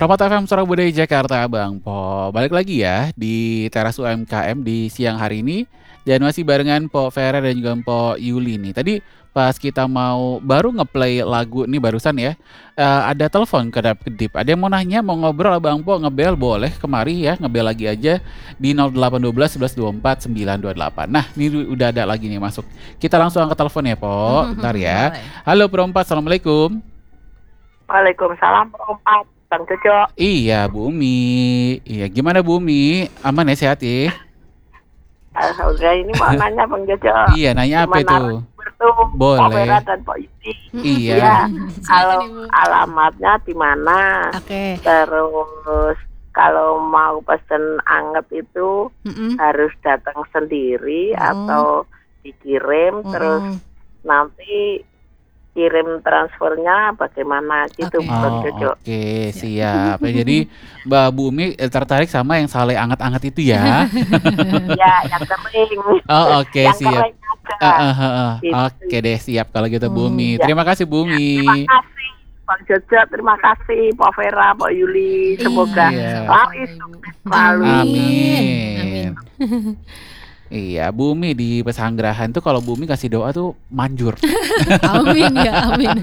Permata FM Suara Budaya Jakarta, Bang Po. Balik lagi ya di teras UMKM di siang hari ini. Dan masih barengan Po Vera dan juga Po Yuli nih. Tadi pas kita mau baru ngeplay lagu nih barusan ya, ada telepon kedap-kedip. Ada yang mau nanya, mau ngobrol Bang Po, ngebel boleh kemari ya, ngebel lagi aja di 0812 11 24 928. Nah, ini udah ada lagi nih masuk. Kita langsung angkat telepon ya Po, bentar ya. Halo Perompat, Assalamualaikum. Waalaikumsalam Perompat, Bang Jojo. Iya Bu Umi. Iya, gimana Bu Umi? Aman ya, sehat ya? Alhamdulillah, ini mau nanya Bang Jojo. Iya, nanya apa itu? Boleh. Boleh. Pak dan Pak Yudi. Iya. Ya, kalau alamatnya di mana? Oke. Terus kalau mau pesen anget itu harus datang sendiri atau dikirim, terus nanti kirim transfernya bagaimana gitu, Bang Jojo. Oke, siap. Jadi Mbak Bu Umi tertarik sama yang sale anget-anget itu ya? Ya, yang kering. Oh, oke, yang siap. kering aja. Gitu. Oke deh, siap kalau gitu Bu Umi. Ya. Terima kasih Bu Umi. Terima kasih Bang Jojo, terima kasih Pak Vera, Pak Yuli. Semoga laris sukses selalu. Amin. Iya, Bu Umi di Pesanggerahan tuh kalau Bu Umi kasih doa tuh manjur. Amin ya, amin.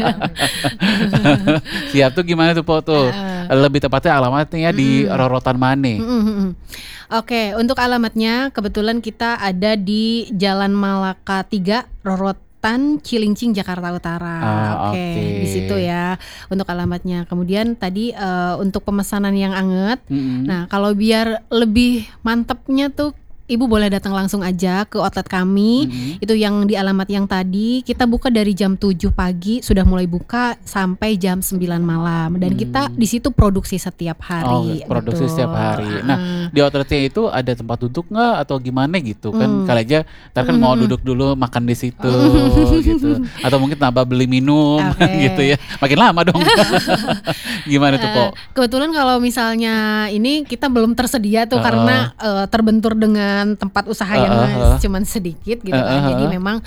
Siap tuh gimana tuh Po tuh? Lebih tepatnya alamatnya di Rorotan Mane. Oke, untuk alamatnya kebetulan kita ada di Jalan Malaka 3, Rorotan Cilincing, Jakarta Utara. Oke, di situ ya untuk alamatnya. Kemudian tadi untuk pemesanan yang anget. Nah, kalau biar lebih mantepnya tuh Ibu boleh datang langsung aja ke outlet kami. Itu yang di alamat yang tadi. Kita buka dari jam 7 pagi, sudah mulai buka sampai jam 9 malam. Dan kita di situ produksi setiap hari. Produksi setiap hari. Nah, di outletnya itu ada tempat duduk nggak atau gimana gitu kan? Kali aja ntar kan mau duduk dulu makan di situ gitu. Atau mungkin tambah beli minum gitu ya. Makin lama dong. Gimana tuh Po? Kebetulan kalau misalnya ini kita belum tersedia tuh karena terbentur dengan tempat usaha yang cuman sedikit gitu kan. Jadi memang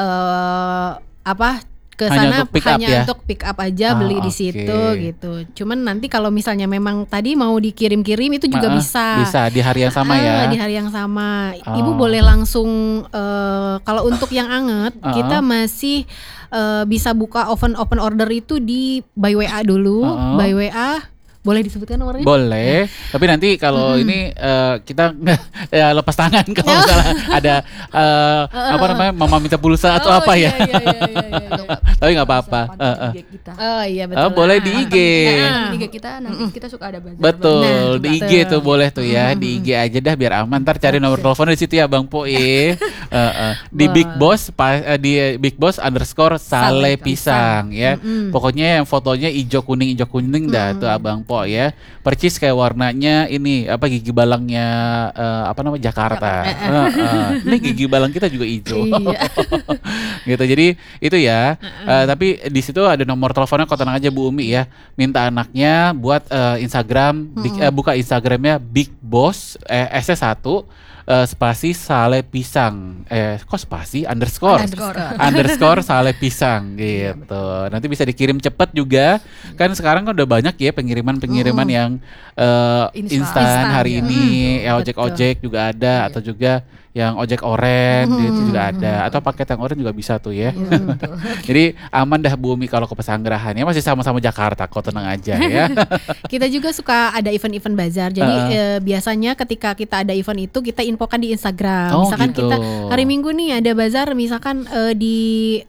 ke sana hanya untuk pick up aja, beli di situ gitu. Cuman nanti kalau misalnya memang tadi mau dikirim-kirim itu juga bisa. Bisa di hari yang sama ya. Di hari yang sama. Ibu boleh langsung kalau untuk yang anget kita masih bisa buka open order itu di by WA dulu, by WA. Boleh disebutkan nomornya? Boleh, tapi nanti kalau ini kita ya, lepas tangan kalau misalnya ada apa namanya mama minta pulsa atau apa ya. Tapi nggak apa-apa. Oh iya betul. Boleh di IG. Di IG kita nanti kita suka ada bazar. Betul, di IG tuh boleh tuh ya, di IG aja dah biar aman. Ntar cari nomor teleponnya di situ ya Bang Po. Di Big Boss di Big Boss _ Sale Pisang ya. Pokoknya yang fotonya ijo kuning dah tuh Abang Po ya. Percis kayak warnanya ini apa gigi balangnya apa namanya Jakarta. Ini gigi balang kita juga hijau. Gitu. Jadi itu ya. Tapi di situ ada nomor teleponnya, kok tenang aja Bu Umi ya. Minta anaknya buat Instagram, buka Instagramnya Big Boss SS1 spasi Sale Pisang. Kok spasi underscore Sale Pisang gitu. Nanti bisa dikirim cepet juga. Kan sekarang kan udah banyak ya pengiriman yang instan hari ini. Ya ojek juga ada atau juga yang ojek oren itu juga ada, atau paket yang oren juga bisa tuh ya. Jadi aman dah Bu Umi kalau ke Pesanggerahan ya, masih sama-sama Jakarta kok, tenang aja ya. Kita juga suka ada event-event bazar. Jadi biasanya ketika kita ada event itu kita infokan di Instagram. Misalkan gitu. kita hari Minggu nih ada bazar misalkan di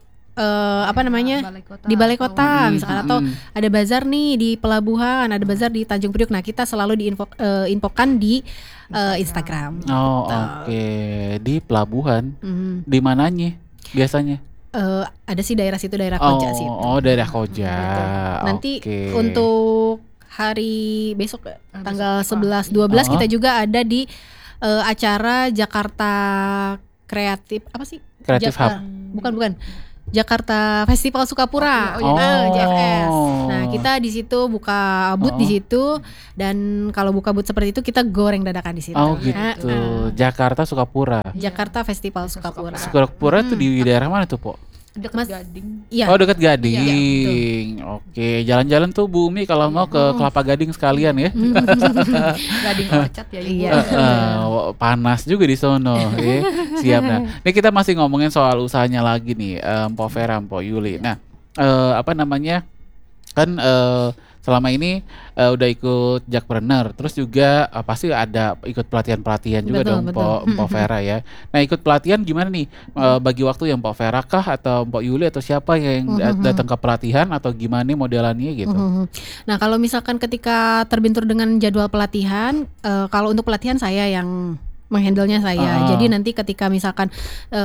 di Balai Kota misalkan, atau ada bazar nih di Pelabuhan, ada bazar di Tanjung Priok. Nah, kita selalu diinfokan di Instagram. Oke. Di Pelabuhan. Di mananya biasanya? Ada sih daerah situ, daerah Koja situ. Daerah Koja. Nanti untuk hari besok tanggal 11 12 kita juga ada di acara Jakarta Kreatif Kreatif Hub. Bukan. Jakarta Festival Sukapura, JFS. Nah, kita di situ buka booth di situ, dan kalau buka booth seperti itu kita goreng dadakan di situ. Gitu. Jakarta Sukapura. Jakarta Festival Sukapura. Sukapura itu di daerah mana tuh, Po? Dekat Gading. Iya. Oh, dekat Gading. Iya, Oke, jalan-jalan tuh Bu Umi kalau mau ke Kelapa Gading sekalian ya. Gading Orchard ya Ibu. Iya. Panas juga di sono, ya. Siap. Nah, ini kita masih ngomongin soal usahanya lagi nih, Mpok Vera, Mpok Yuli. Nah, apa namanya? Kan selama ini udah ikut Jakpreneur, terus juga pasti ada ikut pelatihan-pelatihan juga Betul, dong Mpok Vera ya. Nah, ikut pelatihan gimana nih? Bagi waktu yang Mpok Vera kah atau Mpok Yuli atau siapa yang datang ke pelatihan atau gimana nih modelannya gitu? Nah, kalau misalkan ketika terbentur dengan jadwal pelatihan, kalau untuk pelatihan saya yang menghandle-nya saya. Jadi nanti ketika misalkan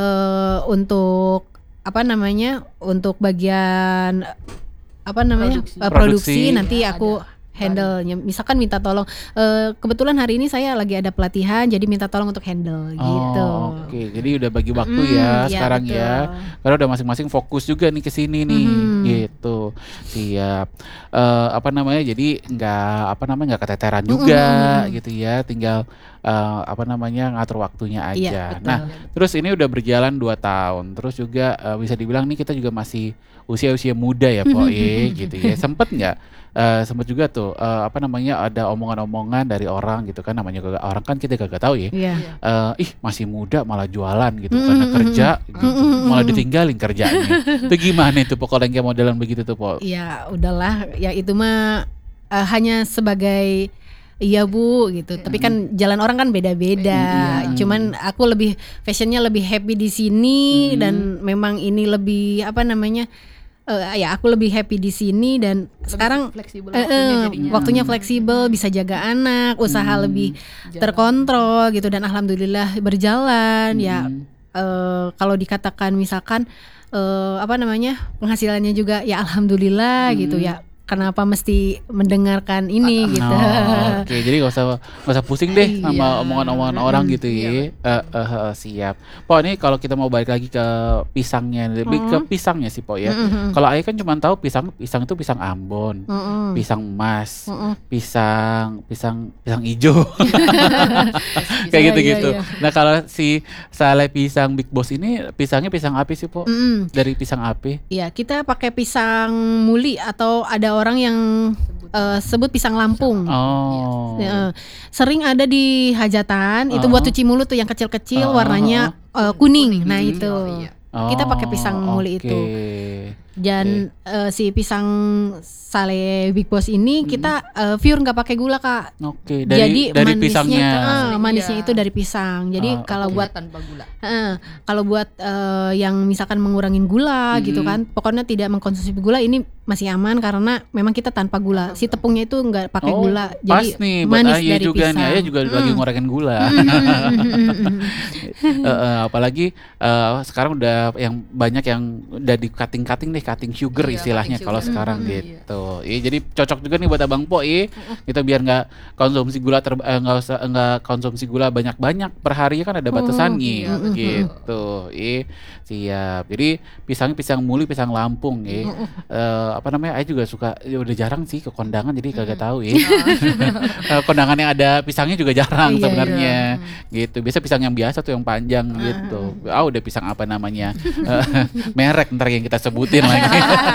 untuk apa namanya? Untuk bagian produksi nanti aku handle-nya. Misalkan minta tolong, kebetulan hari ini saya lagi ada pelatihan, jadi minta tolong untuk handle gitu. Oke, jadi udah bagi waktu ya sekarang betul. ya. Karena udah masing-masing fokus juga nih ke sini nih, gitu. Siap. Apa namanya? Jadi nggak keteteran juga gitu ya. Tinggal apa namanya ngatur waktunya aja. Iya, betul. Nah, terus ini udah berjalan 2 tahun. Terus juga bisa dibilang nih kita juga masih usia-usia muda ya, Po, gitu ya. Sempet juga tuh apa namanya ada omongan-omongan dari orang gitu kan, namanya orang kan kita gak tahu ya. Ih, masih muda malah jualan gitu karena kerja gitu. Malah ditinggalin kerjanya. Itu gimana itu Po kalau yang kayak modelan begitu tuh, Po? Ya udahlah, ya itu mah hanya sebagai iya Bu gitu. Tapi kan jalan orang kan beda-beda. Cuman aku lebih fashionnya lebih happy di sini dan memang ini lebih apa namanya? Ya aku lebih happy di sini dan lebih sekarang fleksibel waktunya fleksibel, bisa jaga anak, usaha lebih terkontrol gitu dan alhamdulillah berjalan. Ya kalau dikatakan misalkan apa namanya penghasilannya juga ya alhamdulillah gitu ya. Kenapa mesti mendengarkan ini gitu? Oke, jadi gak usah pusing deh sama omongan-omongan orang gitu ya. Siap. Po, ini kalau kita mau balik lagi ke pisangnya, lebih ke pisangnya sih Po ya. Kalau Ayah kan cuma tahu pisang itu pisang Ambon, pisang emas, pisang hijau, kayak gitu-gitu. Nah, kalau si Saleh Pisang Big Boss ini pisangnya pisang api sih Po? Dari pisang api? Ya, kita pakai pisang muli atau ada orang yang sebut pisang Lampung. Sering ada di hajatan, itu buat cuci mulut tuh yang kecil-kecil warnanya kuning. Nah, itu. Kita pakai pisang muli itu. Dan si pisang Saleh Big Boss ini kita pure nggak pakai gula Kak. Jadi dari manisnya pisangnya. Manisnya itu dari pisang. Jadi kalau buat tanpa gula. Kalau buat yang misalkan mengurangin gula gitu kan, pokoknya tidak mengkonsumsi gula ini masih aman karena memang kita tanpa gula. Si tepungnya itu nggak pakai gula. Jadi pas nih buat manis Ayah dari juga pisang. nih, Ayah juga lagi ngurangin gula. Apalagi sekarang udah yang banyak yang udah di cutting sugar istilahnya kalau sekarang gitu. Jadi cocok juga nih buat Abang Po kita biar nggak konsumsi gula nggak konsumsi gula banyak-banyak per hari kan ada batasannya gitu. Siap. Jadi pisang muli, pisang Lampung apa namanya? Ayah juga suka udah jarang sih ke kondangan jadi kagak tahu kondangan yang ada pisangnya juga jarang sebenarnya. Gitu. Biasa pisang yang biasa tuh yang panjang gitu. Udah pisang apa namanya? Merek ntar yang kita sebutin lagi.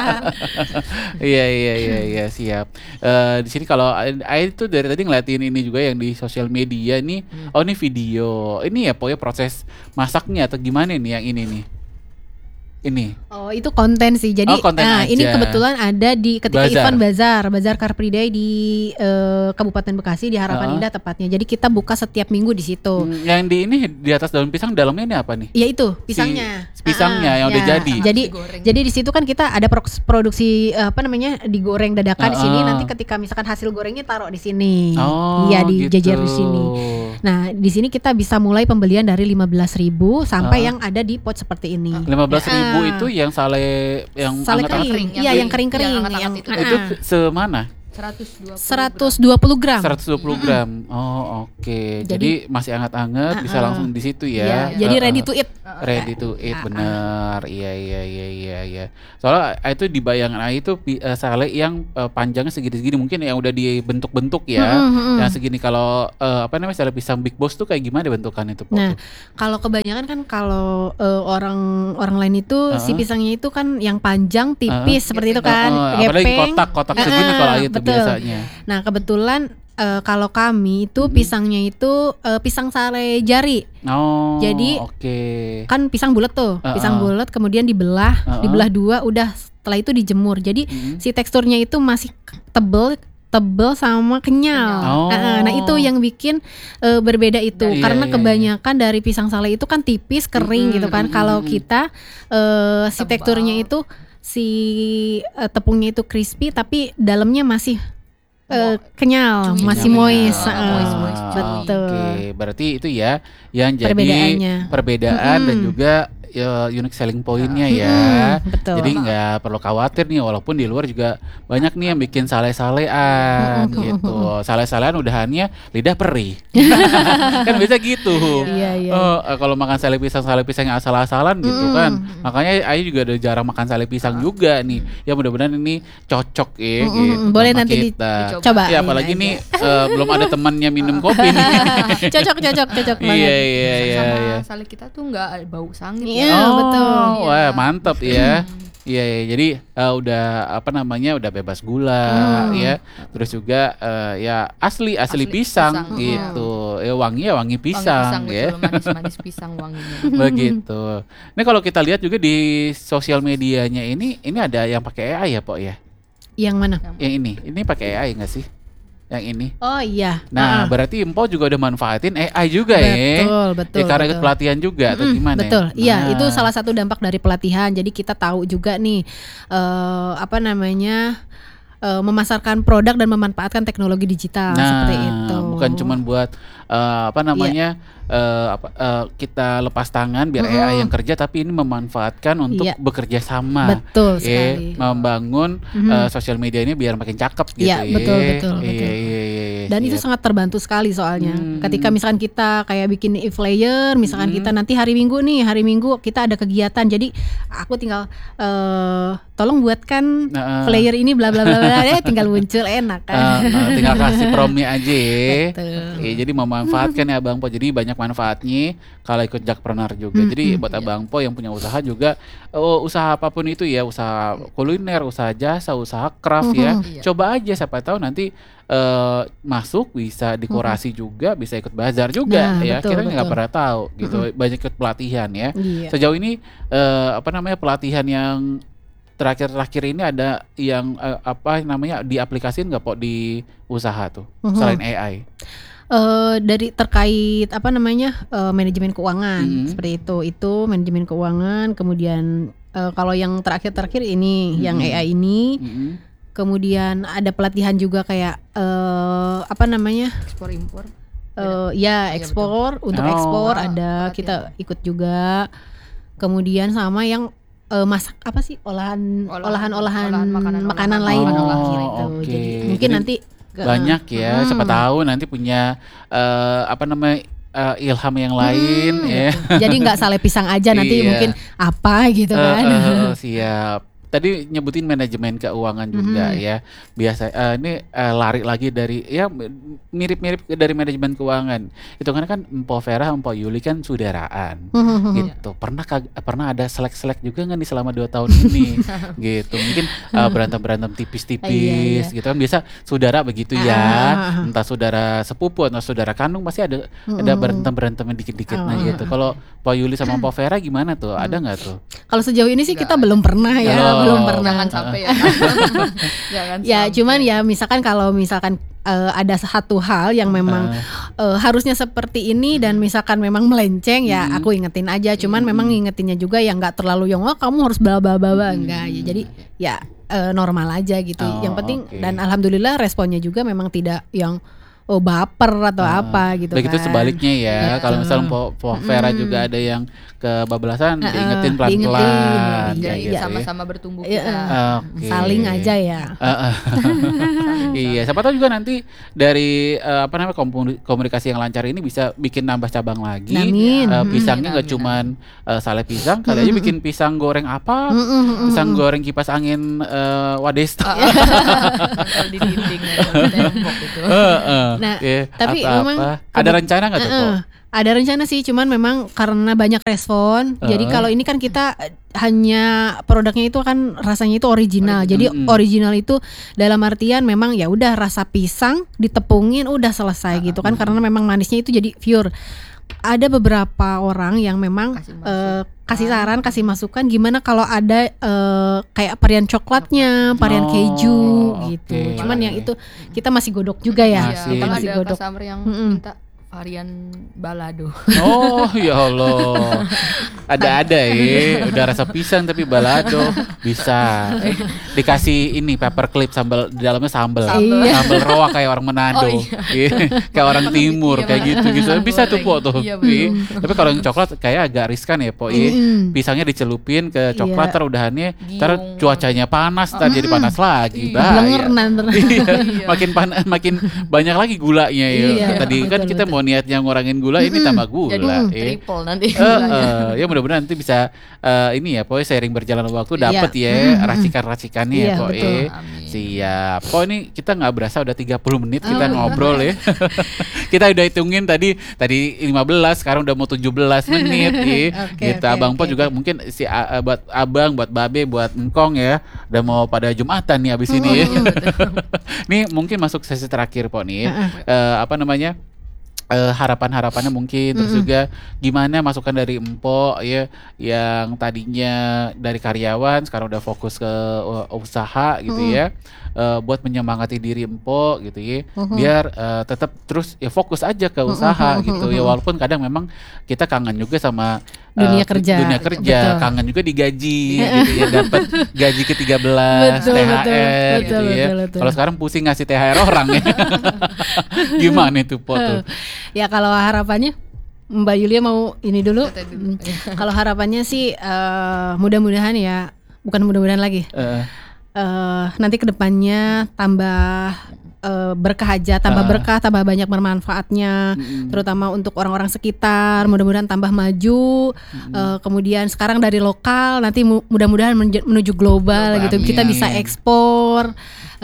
Iya siap. Di sini kalau Ayah itu dari tadi ngeliatin ini juga yang di sosial media nih. Ini video. Ini ya pokoknya proses masaknya atau gimana nih yang ini nih? Ini. Oh, itu konten sih. Jadi ini kebetulan ada di ketika event Bazar Car Free Day di Kabupaten Bekasi di Harapan Indah tepatnya. Jadi kita buka setiap minggu di situ. Yang di ini di atas daun pisang dalamnya ini apa nih? Ya itu, pisangnya. Pisangnya yang udah jadi. Jadi di situ kan kita ada produksi apa namanya digoreng dadakan di sini. Nanti ketika misalkan hasil gorengnya taruh di sini. Iya dijajar di sini. Nah, di sini kita bisa mulai pembelian dari 15.000 sampai yang ada di pot seperti ini. 15.000 itu yang Saleh kering. Iya, yang kering-kering. Itu semana? 120 gram. 120 gram. Oke. Jadi masih anget-anget bisa langsung di situ ya. Jadi ready to eat. Ready to eat, bener. Iya. Soalnya itu di bayangan itu sale yang panjangnya segini-segini, mungkin yang udah dibentuk-bentuk ya. Yang segini. Kalau sale pisang Big Boss tuh kayak gimana bentukan itu? Nah, kalau kebanyakan kan kalau orang lain itu si pisangnya itu kan yang panjang, tipis seperti itu kan, apalagi gepeng. kotak segini kalau itu Betul. biasanya. Nah, kebetulan kalau kami itu pisangnya itu pisang sale jari. Oh, Jadi kan pisang bulat tuh, pisang bulat kemudian dibelah 2, udah setelah itu dijemur. Jadi si teksturnya itu masih tebel sama kenyal. Nah, itu yang bikin berbeda itu. Karena kebanyakan dari pisang sale itu kan tipis, kering gitu kan. Kalau kita si teksturnya itu si tepungnya itu crispy tapi dalamnya masih kenyal, masih moist. Betul. Berarti itu ya yang jadi perbedaan dan juga unique selling point-nya ya. Betul. Jadi nggak perlu khawatir nih, walaupun di luar juga banyak nih yang bikin sale-salean gitu. Sale-salean udahannya lidah perih. Kan biasa gitu. Iya. Kalau makan sale pisang yang asal-asalan gitu kan. Makanya Ayu juga udah jarang makan sale pisang juga nih. Ya mudah-mudahan ini cocok ya gitu. Boleh nanti dicoba. Ya apalagi nih belum ada temannya minum kopi nih. Cocok banget. Iya. Sale kita tuh nggak bau sangit. Iya, betul. Wah, mantap ya. Iya, jadi udah udah bebas gula ya. Terus juga ya asli pisang gitu. Ya wangi pisang ya. Betul, manis pisang wanginya. Begitu. Ini kalau kita lihat juga di sosial medianya ini ada yang pakai AI ya, Pok ya? Yang mana? Yang ini pakai AI nggak sih? Yang ini. Oh iya. Nah, berarti Empo juga udah manfaatin AI juga Betul. Ya karena ikut pelatihan juga atau gimana? Betul. Iya, itu salah satu dampak dari pelatihan. Jadi kita tahu juga nih memasarkan produk dan memanfaatkan teknologi digital seperti itu. Bukan cuma buat kita lepas tangan biar AI yang kerja, tapi ini memanfaatkan untuk bekerja sama. Betul sekali. Membangun sosial media ini biar makin cakep gitu. Iya, betul. Dan itu sangat terbantu sekali soalnya. Ketika misalkan kita kayak bikin e-flyer, misalkan kita nanti hari Minggu kita ada kegiatan. Jadi aku tinggal tolong buatkan flyer ini bla bla bla, tinggal muncul, enak kan. Tinggal kasih promnya aja. Jadi memanfaatkan ya Abang Po. Jadi banyak manfaatnya kalau ikut Jakpreneur juga. Jadi buat Abang Po yang punya usaha juga, usaha apapun itu ya, usaha kuliner, usaha jasa, usaha craft ya. Coba aja, siapa tahu nanti masuk bisa dekorasi juga, bisa ikut bazar juga ya. Kita nggak pernah tahu gitu. Banyak ikut pelatihan ya. Sejauh ini pelatihan yang terakhir ini ada yang diaplikasiin nggak Pok di usaha tuh selain AI? Dari terkait manajemen keuangan seperti itu manajemen keuangan. Kemudian kalau yang terakhir ini yang AI ini, kemudian ada pelatihan juga kayak ekspor impor. Ekspor untuk ekspor ada, kita ikut juga. Kemudian sama yang masak olahan makanan lain gitu. Jadi mungkin nanti banyak ya, siapa tahu nanti punya ilham yang lain ya. Jadi nggak sale pisang aja, nanti mungkin apa gitu kan. Siap. Tadi nyebutin manajemen keuangan juga ya. Biasa ini lari lagi dari mirip-mirip dari manajemen keuangan. Itu kan Empo Vera, Empo Yuli kan saudaraan. Gitu. Pernah ada selek-selek juga nggak nih selama 2 tahun ini? Gitu. Mungkin berantem tipis-tipis gitu kan, biasa saudara begitu ya. Entah saudara sepupu atau saudara kandung pasti ada berantem dikit-dikit gitu. Kalau Empo Yuli sama Empo Vera gimana tuh? Ada nggak tuh? Kalau sejauh ini sih kita belum pernah ya. Belum pernah. Jangan sampai ya. Cuman ya misalkan kalau ada satu hal yang memang harusnya seperti ini dan misalkan memang melenceng ya aku ingetin aja. Cuman memang ingetinnya juga yang nggak terlalu yang kamu harus bla enggak ya. Jadi ya normal aja gitu. Yang penting dan alhamdulillah responnya juga memang tidak yang baper atau apa gitu Begitu kan. sebaliknya ya. Betul. Kalau misalnya Po Vera juga ada yang kebablasan, diingetin pelan-pelan. Iya, kayak gitu ya. sama-sama bertumbuh Iya. kita. Oke. Saling aja ya. Iya, siapa tahu juga nanti dari komunikasi yang lancar ini bisa bikin nambah cabang lagi. Amin. Pisangnya nggak Amin, cuman sale pisang, kali aja bikin pisang goreng apa? Pisang goreng kipas angin Wadesta. Kalau di dinding tembok itu. Nah, Iya, tapi atau memang apa. Ada rencana nggak tuh, Po? Ada rencana sih, cuman memang karena banyak respon. Jadi kalau ini kan kita hanya produknya itu kan rasanya itu original. Jadi original itu dalam artian memang ya udah rasa pisang ditepungin udah selesai gitu kan, karena memang manisnya itu jadi pure. Ada beberapa orang yang memang kasih saran, kasih masukan gimana kalau ada kayak varian coklatnya, varian keju gitu. oke. Cuman yang itu kita masih godok juga ya. Masih. Kita Kalau masih ada godok. customer yang minta varian balado. Oh ya Allah, ada ya, udah rasa pisang tapi balado bisa. Dikasih ini paperclip sambal di dalamnya sambal roa kayak orang Manado, kayak orang Timur kayak gitu bisa tuh Po tuh. Iya, betul. Tapi kalau yang coklat kayak agak riskan ya Po. Pisangnya dicelupin ke coklat, udahannya, ntar cuacanya panas, ntar jadi panas lagi, Blenger nanti. makin banyak lagi gulanya ya. Iya, Tadi kan kita mau niatnya ngurangin gula, ini tambah gula. Jadi triple nanti. Ya mudah-mudahan nanti bisa ini ya, pokoknya sering berjalan waktu dapet ya racikan-racikannya ya, Iya, pokoknya. Amin. Siap. Po ini kita nggak berasa udah 30 menit kita ngobrol ya. Kita udah hitungin tadi 15, sekarang udah mau 17 menit ya. Gitu. Abang Po juga mungkin buat Abang, buat Babe, buat Engkong ya, udah mau pada Jumatan nih abis ini ya. Nih mungkin masuk sesi terakhir Po nih. Harapan-harapannya mungkin, terus juga gimana masukan dari Empo ya, yang tadinya dari karyawan sekarang udah fokus ke usaha gitu ya, buat menyemangati diri Empo gitu ya, biar tetap terus ya fokus aja ke usaha gitu ya, walaupun kadang memang kita kangen juga sama Dunia kerja. Betul. Kangen juga digaji gitu ya, dapat gaji ke-13, Betul, THR gitu betul, ya. betul. Kalau sekarang pusing ngasih THR orang ya. Gimana itu Po tuh? Ya kalau harapannya Mbak Yulia mau ini dulu. Tete dulu. Kalau harapannya sih mudah-mudahan ya, bukan mudah-mudahan lagi. Nanti kedepannya tambah berkah aja, tambah berkah, tambah banyak bermanfaatnya, terutama untuk orang-orang sekitar. Mudah-mudahan tambah maju. Kemudian sekarang dari lokal, nanti mudah-mudahan menuju global gitu. Kita bisa ekspor,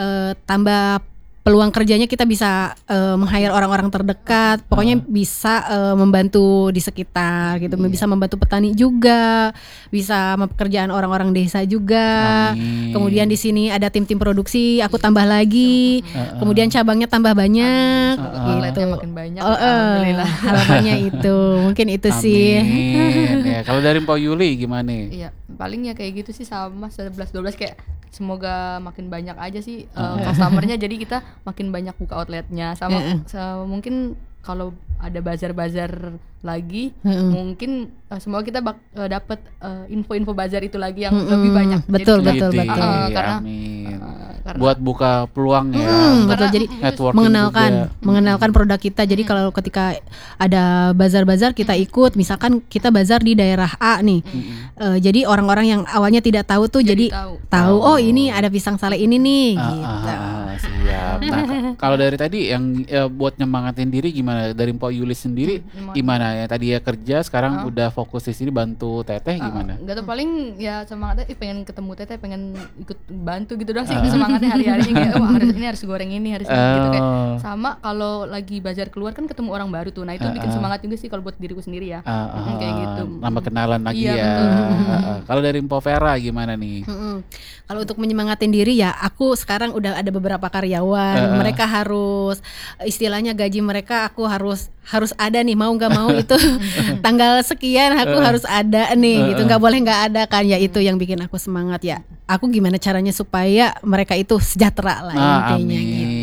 tambah peluang kerjanya, kita bisa meng-hire orang-orang terdekat, pokoknya bisa membantu di sekitar gitu, bisa membantu petani juga, bisa pekerjaan orang-orang desa juga. Amin. Kemudian di sini ada tim-tim produksi, aku tambah lagi, kemudian cabangnya tambah banyak, gitu. Outletnya makin banyak. Alhamdulillah. Harapannya itu, mungkin itu sih. Amin. Ya, kalau dari Mbak Yuli gimana? Iya, paling ya kayak gitu sih, sama 11-12 kayak semoga makin banyak aja sih customernya, jadi kita makin banyak buka outletnya, sama mungkin kalau ada bazar-bazar lagi, mungkin semoga kita dapat info-info bazar itu lagi yang lebih banyak. Betul, Jadi, betul, betul. Karena Amin. karena Buat buka peluang ya. Betul, jadi Networking mengenalkan produk kita. Jadi kalau ketika ada bazar-bazar kita ikut, misalkan kita bazar di daerah A nih, jadi orang-orang yang awalnya tidak tahu tuh jadi tahu, oh ini ada pisang sale ini nih, gitu. Siap. Nah, kalau dari tadi yang buat nyemangatin diri gimana? Dari Mpok Yulis sendiri gimana ya? Tadi ya kerja, sekarang udah fokus di sini bantu Teteh gimana? Enggak tahu, paling ya semangatnya pengen ketemu Teteh, pengen ikut bantu gitu doang sih. Semangatnya hari-harinya kayak harus goreng ini, harus ini gitu kayak. Sama kalau lagi bazar keluar kan ketemu orang baru tuh. Nah, itu bikin semangat juga sih kalau buat diriku sendiri ya. Kayak gitu. Nambah kenalan lagi Iya, ya. Kalau dari Mpok Vera gimana nih? Kalau untuk menyemangatin diri ya, aku sekarang udah ada beberapa karyawan, mereka harus istilahnya gaji mereka aku harus ada nih, mau nggak mau itu tanggal sekian aku harus ada nih, gitu, nggak boleh nggak ada kan, ya itu yang bikin aku semangat ya. Aku gimana caranya supaya mereka itu sejahtera lah intinya gitu.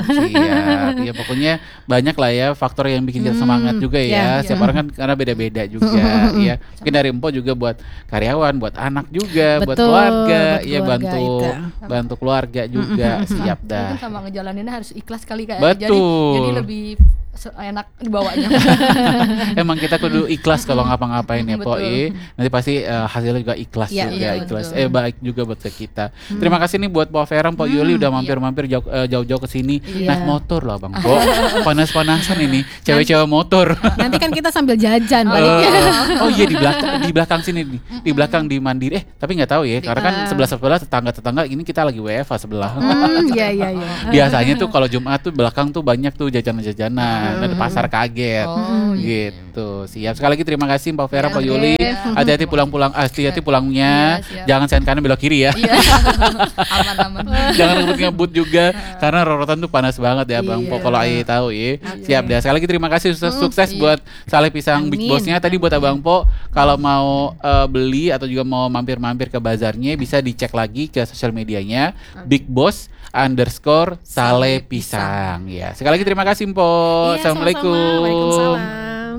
Siap. Ya pokoknya banyak lah ya faktor yang bikin kita semangat juga ya. Setiap orang kan karena beda-beda juga ya. Mungkin dari Empo juga buat karyawan, buat anak juga, buat keluarga, ya bantu keluarga juga. Siap dah. Mungkin sama ngejalaninnya harus ikhlas kali Kak. Betul. Jadi lebih enak dibawanya. Emang kita kudu ikhlas kalau ngapa-ngapain ya Po. Nanti pasti hasilnya juga ikhlas juga, ikhlas. Baik juga buat kita. Terima kasih nih buat Po Vera, Po Yuli udah mampir-mampir jauh-jauh ke sini naik motor loh Bang Po. Panas-panasan ini cewek-cewek motor. Nanti kan kita sambil jajan baliknya. Oh iya di belakang sini nih. Di belakang di Mandiri. Tapi nggak tahu ya karena kan sebelah tetangga ini kita lagi WFH sebelah. Iya. Biasanya tuh kalau Jumat tuh belakang tuh banyak tuh jajanan-jajanan. Dan pasar kaget gitu. Siap. Sekali lagi terima kasih Mbak Vera, Pak Yuli. Hati-hati hati-hati pulangnya. Jangan sen kanan belok kiri ya. Aman-aman. Jangan ngebut juga karena rorotan tuh panas banget ya Bang Po kalau Ai tahu ya. Siap deh. Sekali lagi terima kasih sukses buat Sale Pisang Big Boss-nya. Tadi buat Abang Po kalau mau beli atau juga mau mampir-mampir ke bazarnya bisa dicek lagi ke sosial medianya Big Boss _Sale Pisang ya. Sekali lagi terima kasih Po. Assalamualaikum. Waalaikumsalam.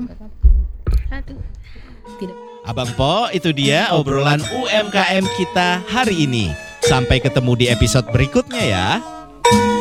Abang Po, itu dia obrolan UMKM kita hari ini. Sampai ketemu di episode berikutnya ya.